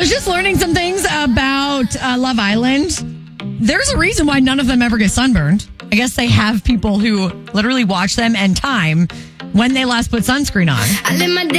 was just learning some things about Love Island. There's a reason why none of them ever get sunburned. I guess they have people who literally watch them and time when they last put sunscreen on.